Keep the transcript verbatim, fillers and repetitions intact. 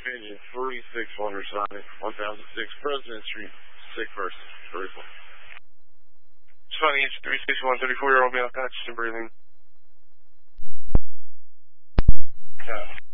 engine three six one Sonic, one thousand six President Street, sick person, thirty-four. Sonic engine three six one, thirty-four year old male, oxygen breathing. Yeah.